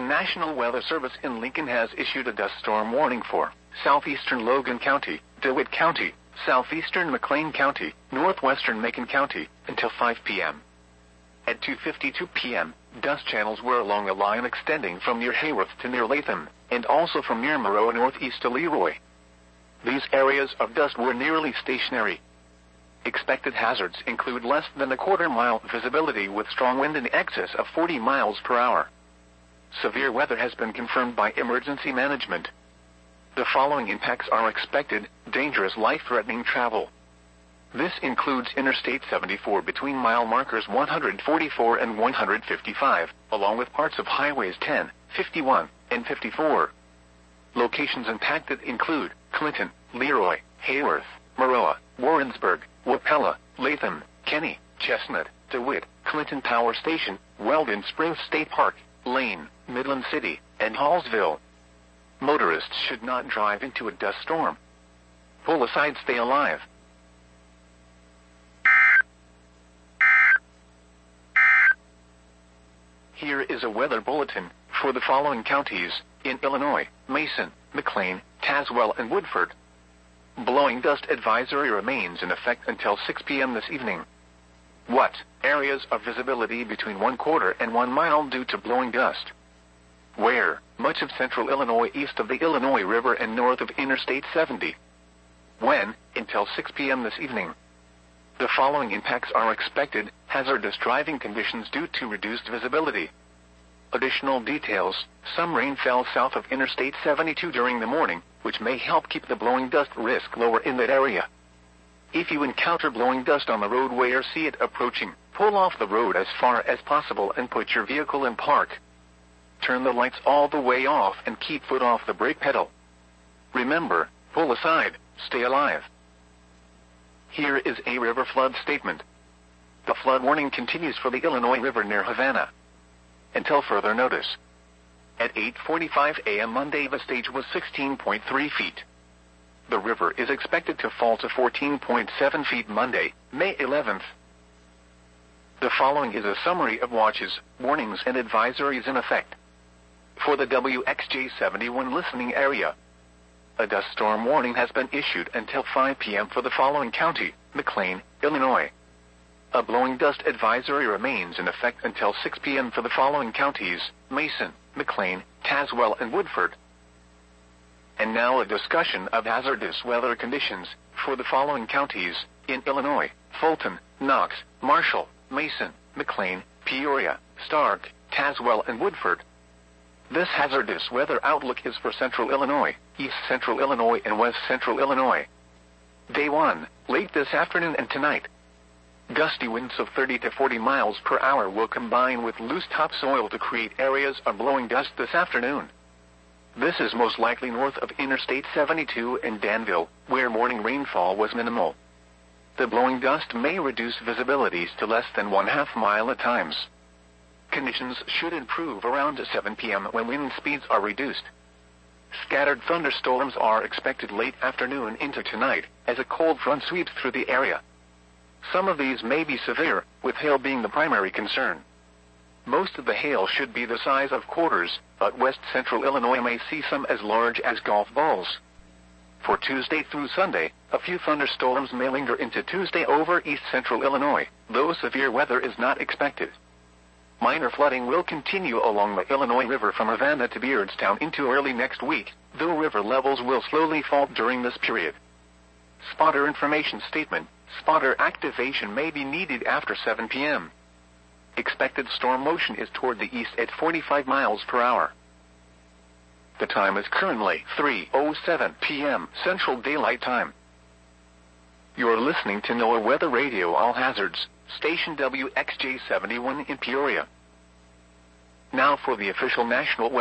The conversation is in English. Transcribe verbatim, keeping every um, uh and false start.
National Weather Service in Lincoln has issued a dust storm warning for southeastern Logan County, DeWitt County, southeastern McLean County, northwestern Macon County, until five p m At two fifty-two p m, dust channels were along a line extending from near Hayworth to near Latham, and also from near Maroa northeast to Leroy. These areas of dust were nearly stationary. Expected hazards include less than a quarter mile visibility with strong wind in excess of forty miles per hour. Severe weather has been confirmed by emergency management. The following impacts are expected: dangerous, life-threatening travel. This includes Interstate seventy-four between mile markers one hundred forty-four and one hundred fifty-five, along with parts of highways ten, fifty-one, and fifty-four. Locations impacted include Clinton, Leroy, Hayworth, Maroa, Warrensburg, Wapella, Latham, Kenny, Chestnut, DeWitt, Clinton Power Station, Weldon Springs State Park, Lane, Midland City, and Hallsville. Motorists should not drive into a dust storm. Pull aside, stay alive. Here is a weather bulletin for the following counties in Illinois: Mason, McLean, Tazewell, and Woodford. Blowing dust advisory remains in effect until six p m this evening. What? Areas of visibility between one quarter and one mile due to blowing dust. Where? Much of central Illinois east of the Illinois River and north of Interstate seventy. When? Until six p m this evening. The following impacts are expected: hazardous driving conditions due to reduced visibility. Additional details: some rain fell south of Interstate seventy-two during the morning, which may help keep the blowing dust risk lower in that area. If you encounter blowing dust on the roadway or see it approaching, pull off the road as far as possible and put your vehicle in park. Turn the lights all the way off and keep foot off the brake pedal. Remember, pull aside, stay alive. Here is a river flood statement. The flood warning continues for the Illinois River near Havana until further notice. At eight forty-five a m Monday, the stage was sixteen point three feet. The river is expected to fall to fourteen point seven feet Monday, May eleventh. The following is a summary of watches, warnings, and advisories in effect for the W X J seventy-one listening area. A dust storm warning has been issued until five p m for the following county: McLean, Illinois. A blowing dust advisory remains in effect until six p m for the following counties: Mason, McLean, Tazewell, and Woodford. And now a discussion of hazardous weather conditions for the following counties in Illinois: Fulton, Knox, Marshall, Mason, McLean, Peoria, Stark, Tazewell, and Woodford. This hazardous weather outlook is for central Illinois, east central Illinois, and west central Illinois. Day one, late this afternoon and tonight. Gusty winds of thirty to forty miles per hour will combine with loose topsoil to create areas of blowing dust this afternoon. This is most likely north of Interstate seventy-two and Danville, where morning rainfall was minimal. The blowing dust may reduce visibilities to less than one half mile at times. Conditions should improve around seven p m when wind speeds are reduced. Scattered thunderstorms are expected late afternoon into tonight, as a cold front sweeps through the area. Some of these may be severe, with hail being the primary concern. Most of the hail should be the size of quarters, but west central Illinois may see some as large as golf balls. For Tuesday through Sunday, a few thunderstorms may linger into Tuesday over east central Illinois, though severe weather is not expected. Minor flooding will continue along the Illinois River from Havana to Beardstown into early next week, though river levels will slowly fall during this period. Spotter information statement: spotter activation may be needed after seven p m Expected storm motion is toward the east at forty-five miles per hour. The time is currently three oh seven p m Central Daylight Time. You're listening to NOAA Weather Radio All Hazards, station W X J seventy-one in Peoria. Now for the official national weather.